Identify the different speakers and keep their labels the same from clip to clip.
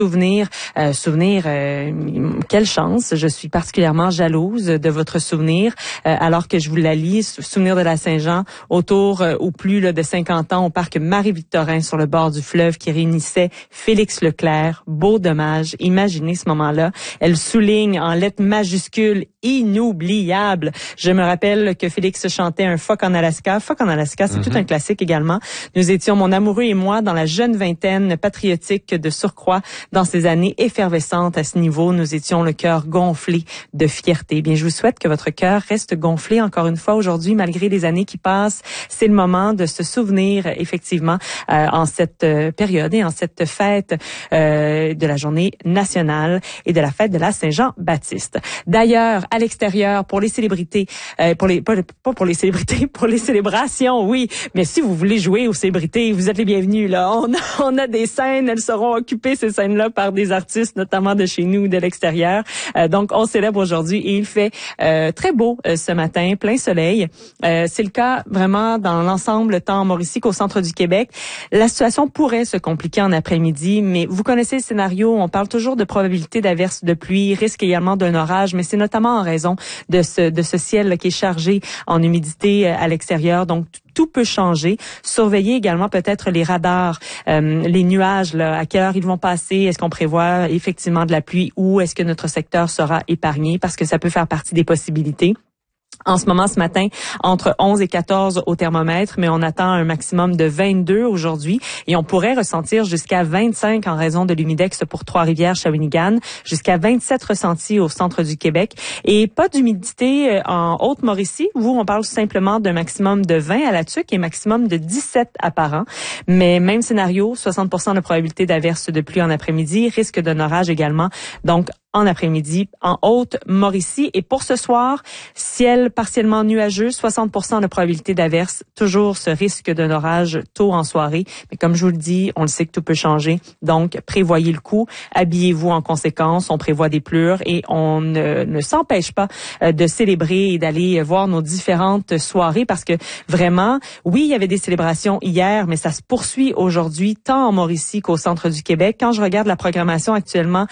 Speaker 1: souvenir, quelle chance. Je suis particulièrement jalouse de votre souvenir, alors que je vous la lis, souvenir de la Saint-Jean, autour ou plus là, de 50 ans au parc Marie-Victorin sur le bord du fleuve qui réunissait Félix Leclerc. Beau dommage. Imaginez ce moment-là. Elle souligne en lettres majuscules inoubliable. Je me rappelle que Félix chantait un Fuck en Alaska. Fuck en Alaska, c'est tout un classique également. Nous étions, mon amoureux et moi, dans la jeune vingtaine patriotique de surcroît. Dans ces années effervescentes à ce niveau, nous étions le cœur gonflé de fierté. Bien, je vous souhaite que votre cœur reste gonflé encore une fois aujourd'hui, malgré les années qui passent. C'est le moment de se souvenir, effectivement, en cette période et en cette fête de la journée nationale et de la fête de la Saint-Jean-Baptiste. D'ailleurs, à l'extérieur, pour les célébrités, pour les célébrations, oui, mais si vous voulez jouer aux célébrités, vous êtes les bienvenus, là. On a des scènes, elles seront occupées, ces scènes-là, par des artistes, notamment de chez nous, de l'extérieur. Donc, on célèbre aujourd'hui et il fait très beau ce matin, plein soleil. C'est le cas vraiment dans l'ensemble, tant en Mauricie qu'au centre du Québec. La situation pourrait se compliquer en après-midi, mais vous connaissez le scénario. On parle toujours de probabilité d'averse de pluie, risque également d'un orage, mais c'est notamment en raison de ce ciel là, qui est chargé en humidité à l'extérieur. Donc, tout peut changer. Surveillez également peut-être les radars, les nuages, là, à quelle heure ils vont passer. Est-ce qu'on prévoit effectivement de la pluie ou est-ce que notre secteur sera épargné? Parce que ça peut faire partie des possibilités. En ce moment, ce matin, entre 11 et 14 au thermomètre, mais on attend un maximum de 22 aujourd'hui et on pourrait ressentir jusqu'à 25 en raison de l'humidex pour Trois-Rivières, Shawinigan, jusqu'à 27 ressentis au centre du Québec et pas d'humidité en Haute-Mauricie. Où on parle simplement d'un maximum de 20 à la Tuque et maximum de 17 à Parent. Mais même scénario, 60% de probabilité d'averse de pluie en après-midi, risque d'un orage également. Donc, en après-midi, en Haute-Mauricie. Et pour ce soir, ciel partiellement nuageux, 60% de probabilité d'averse. Toujours ce risque d'un orage tôt en soirée. Mais comme je vous le dis, on le sait que tout peut changer. Donc, prévoyez le coup. Habillez-vous en conséquence. On prévoit des pleurs et on ne s'empêche pas de célébrer et d'aller voir nos différentes soirées parce que vraiment, oui, il y avait des célébrations hier, mais ça se poursuit aujourd'hui, tant en Mauricie qu'au centre du Québec. Quand je regarde la programmation actuellement,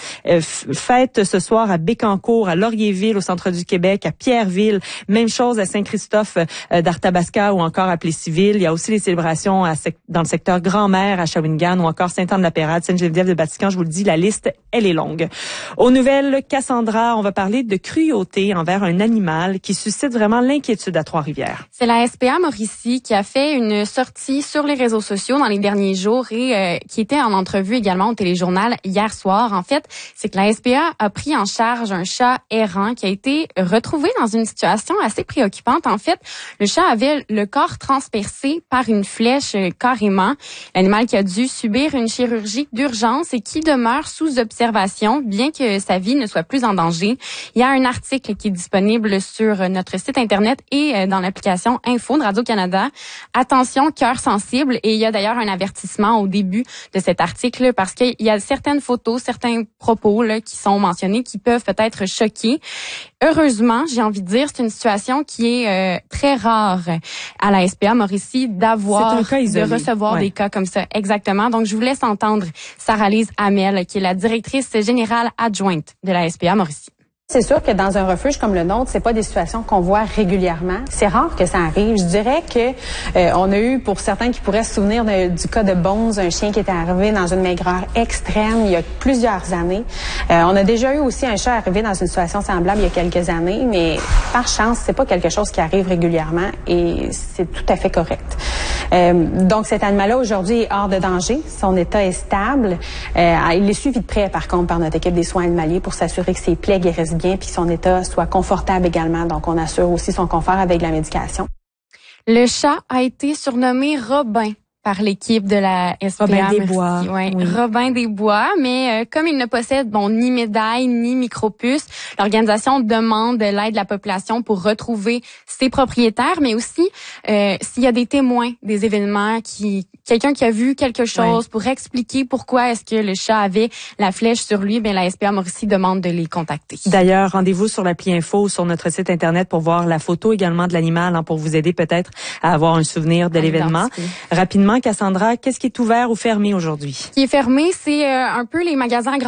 Speaker 1: fête ce soir à Bécancour, à Laurierville, au centre du Québec, à Pierreville. Même chose à Saint-Christophe d'Arthabasca ou encore à Plessisville. Il y a aussi les célébrations dans le secteur Grand-Mère à Shawinigan ou encore Sainte-Anne-de-la-Pérade, Sainte-Geneviève-de-Vatican. Je vous le dis, la liste, elle est longue. Aux nouvelles, Cassandra, on va parler de cruauté envers un animal qui suscite vraiment l'inquiétude à Trois-Rivières.
Speaker 2: C'est la SPA Mauricie qui a fait une sortie sur les réseaux sociaux dans les derniers jours et qui était en entrevue également au téléjournal hier soir. En fait, c'est que la SPA a pris en charge un chat errant qui a été retrouvé dans une situation assez préoccupante. En fait, le chat avait le corps transpercé par une flèche carrément. L'animal qui a dû subir une chirurgie d'urgence et qui demeure sous observation, bien que sa vie ne soit plus en danger. Il y a un article qui est disponible sur notre site Internet et dans l'application Info de Radio-Canada. Attention, cœur sensible. Et il y a d'ailleurs un avertissement au début de cet article parce qu'il y a certaines photos, certains propos là, qui sont mentionnés qui peuvent peut-être choquer. Heureusement, j'ai envie de dire, c'est une situation qui est très rare à la SPA Mauricie de recevoir des cas comme ça. Exactement. Donc, je vous laisse entendre Sarah-Lise Hamel, qui est la directrice générale adjointe de la SPA Mauricie.
Speaker 3: C'est sûr que dans un refuge comme le nôtre, c'est pas des situations qu'on voit régulièrement. C'est rare que ça arrive. Je dirais que on a eu, pour certains qui pourraient se souvenir du cas de Bones, un chien qui était arrivé dans une maigreur extrême il y a plusieurs années. On a déjà eu aussi un chat arrivé dans une situation semblable il y a quelques années, mais par chance, c'est pas quelque chose qui arrive régulièrement et c'est tout à fait correct. Donc cet animal-là aujourd'hui est hors de danger. Son état est stable. Il est suivi de près, par contre, par notre équipe des soins animaliers pour s'assurer que ses plaies guérissent bien puis son état soit confortable également. Donc, on assure aussi son confort avec la médication.
Speaker 2: Le chat a été surnommé Robin par l'équipe de la SPA.
Speaker 1: Robin des Bois.
Speaker 2: Oui. Robin des Bois, mais comme il ne possède ni médaille ni micropuce, l'organisation demande l'aide de la population pour retrouver ses propriétaires, mais aussi s'il y a des témoins des événements, quelqu'un qui a vu quelque chose pour expliquer pourquoi est-ce que le chat avait la flèche sur lui, bien la SPA Mauricie demande de les contacter.
Speaker 1: D'ailleurs, rendez-vous sur l'appli Info sur notre site Internet pour voir la photo également de l'animal, pour vous aider peut-être à avoir un souvenir de l'événement. Rapidement, rapidement, Cassandra, qu'est-ce qui est ouvert ou fermé aujourd'hui?
Speaker 2: Ce qui est fermé, c'est un peu les magasins à